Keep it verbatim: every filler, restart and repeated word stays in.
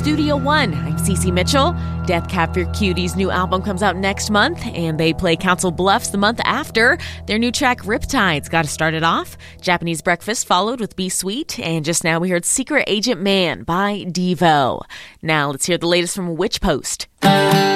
Studio One. I'm Cece Mitchell. Death Cab for Cutie's new album comes out next month, and they play Council Bluffs the month after. Their new track, Riptide's got to start it off. Japanese Breakfast followed with Be Sweet, and just now we heard Secret Agent Man by Devo. Now let's hear the latest from Witch Post.